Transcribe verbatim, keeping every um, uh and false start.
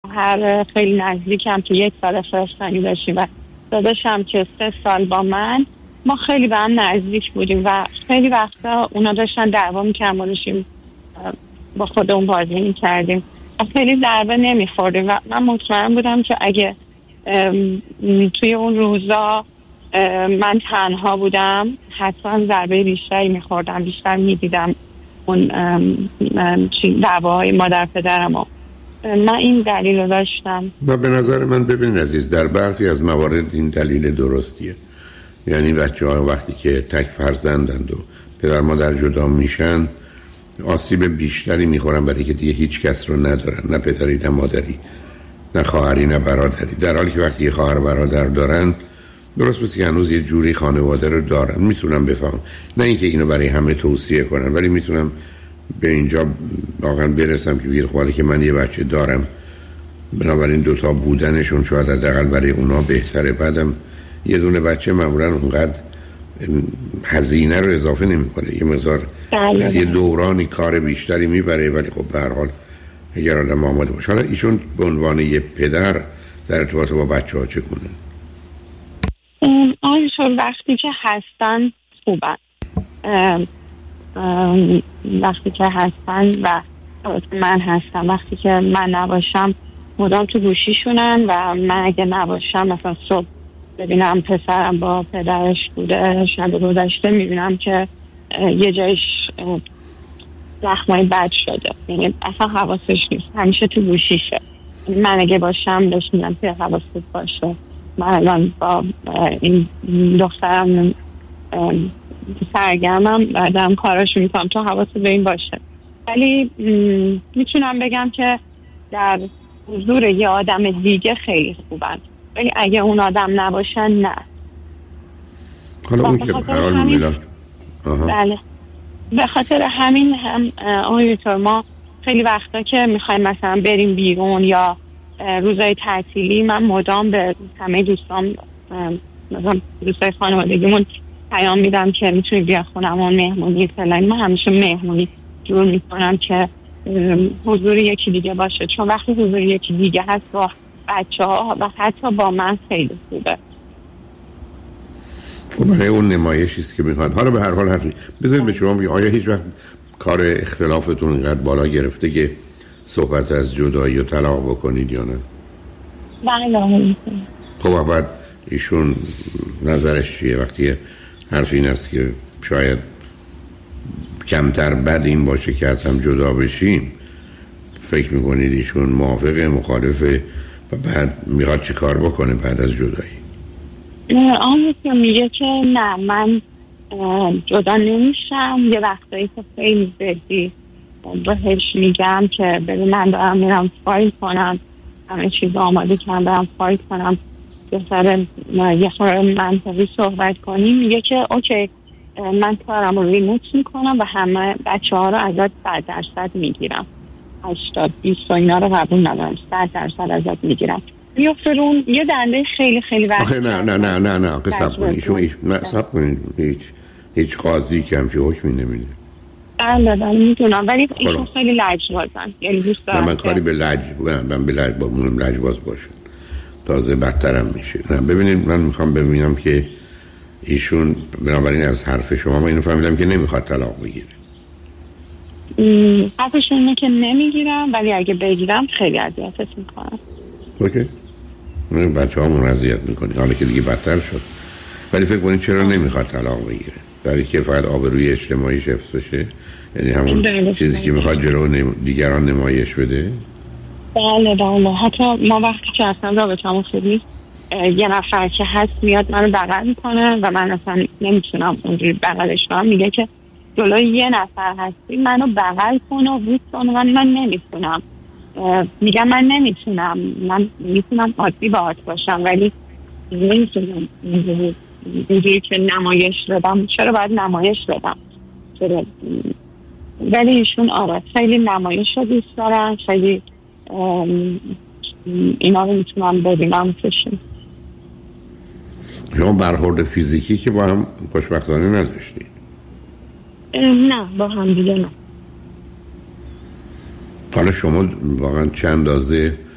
خواهر خیلی نزدیکم که یک سال فرستانی داشتیم و داداشم که سه سال با من، ما خیلی به هم نزدیک بودیم و خیلی وقتا اونا داشتن دعوا می‌کردن، ما داشتیم با خودمون بازی می‌کردیم و خیلی ضربه نمی‌خوردیم و من مطمئن بودم که اگه توی اون روزا من تنها بودم حتما ضربه بیشتری می‌خوردم، بیشتر می‌دیدم اون دعواهای مادر پدرم و من این دلیل رو داشتم. و به نظر من ببین عزیز، در برخی از موارد این دلیل درستیه. یعنی بچه ها وقتی که تک فرزندند و پدر مادر جدا میشن آسیب بیشتری میخورن، برای که دیگه هیچ کس رو ندارن، نه پدری نه مادری نه خواهری نه برادری. در حالی که وقتی خواهر برادر دارن درست مثل که هنوز یه جوری خانواده رو دارن. میتونم بفهم، نه اینکه اینو برای همه توصیه کنن، ولی میتونم به اینجا واقعا برسم که بگیر خواهی که من یه بچه دارم، بنابراین دوتا بودنشون شاید حداقل برای اونا بهتره. بعدم یه دونه بچه معمولا اونقدر هزینه رو اضافه نمیکنه، یه مقدار در یه دورانی کار بیشتری میبره، ولی خب به هر حال اگر آدم آماده باشه. حالا ایشون به عنوان یه پدر در ارتباط با بچه ها چه کنه؟ آنشون وقتی که هستن خوبن، وقتی که هستن و من هستم، وقتی که من نباشم مدام تو گوشیشونن و من اگه نباشم مثلا صبح ببینم پسرم با پدرش بوده، شب گذشته میبینم که یه جایش زخمای بد شده، یعنی اصلا حواسش نیست، همیشه تو گوشیشه. من اگه باشم بهش میگم که حواست باشه. من الان با این دخترم سرگرمم و دارم کاراشو میکنم، تو حواست به این باشه. ولی میتونم بگم که در حضور یه آدم دیگه خیلی خوبن، ولی اگه اون آدم نباشن نه. حالا اون که قرار میلاد بله به خاطر همین هم آقای ما خیلی وقتا که میخوایم مثلا بریم بیرون یا روزای تعطیلی، من مدام به همه دوستان مثلا دوستای خانوادگیمون پیام میدم که میتونی بیا خونمون مهمونی فلانی. من همیشه مهمونی جور میکنم که حضور یکی دیگه باشه، چون وقتی حضور یکی دیگه هست با بچه ها و حتی با من خیلی خوبه. خب برای اون نمایشیست که میخواد. حالا به هر حال حرفی بذارید به شما بگم، آیا هیچ وقت کار اختلافتون اینقدر بالا گرفته که صحبت از جدایی و طلاق بکنید یا نه؟ بله. خب بعد ایشون نظرش چیه وقتی حرف این است که شاید کمتر بد این باشه که از هم جدا بشیم؟ فکر میکنید ایشون موافقه، مخالفه و بعد میخواد چی کار بکنه بعد از جدایی؟ آن میگه که نه من جدا نمیشم. یه وقتایی که خیلی زدی بهش میگم که ببین من دارم میرم فایل کنم، همه چیز آماده کنم برم فایل کنم، یه سر یه خورده منطقی صحبت کنیم. میگه که اوکی من کارم رو ریموت میکنم و همه بچه ها رو ازت صد درصد میگیرم، هشتاد بیست و اینا رو قبول ندارم، صد درصد ازت میگیرم. میفته اون یه دنده خیلی خیلی وقت. آخه نه نه نه نه نه آخه سب کنید ایشون هیچ نه سب کنید هیچ هیچ قاضی که همچه حکمی نمیده. بله بله میدونم، ولی ایشون خیلی لجبازن، یعنی دوست دارم من کاری به لج من به لج با اونم لجباز باشم تازه بدترم میشه. نه ببینید من میخوام ببینم که ایشون بنابراین از حرف شما من اینو فهمیدم که نمیخواد طلاق بگیره. حرفشون اینه که نمیگیرم، ولی اگه بگیرم خیلی اذیتت میکنم. اوکی من بچه همون اذیت میکنی حالا که دیگه بدتر شد، ولی فکر کنید چرا نمیخواد طلاق بگیره؟ برای که فقط آبروی اجتماعی حفظ بشه، یعنی همون چیزی که میخواد جلو نم... دیگران نمایش بده. بله بله حتی ما وقتی که اصلا رابطه‌مون خوبی یه نفر که هست میاد منو بغل میکنه و من اصلا نمیتونم اونجوری بغلش کنم، میگه که جلوی یه نفر هستی منو بغل کن و بوس کن، من من نمیتونم. میگم من نمیتونم، من میتونم عادی باهات باشم ولی نمیتونم اینجوری که نمایش بدم. چرا باید نمایش بدم؟ چرا؟ ولی ایشون آره خیلی نمایش رو دوست دارن، خیلی اینا رو میتونم ببینم کشیم. شما برخورد فیزیکی که با هم خوشبختانه نداشتید؟ نه با هم دیگه نه. حالا شما واقعا چند اندازه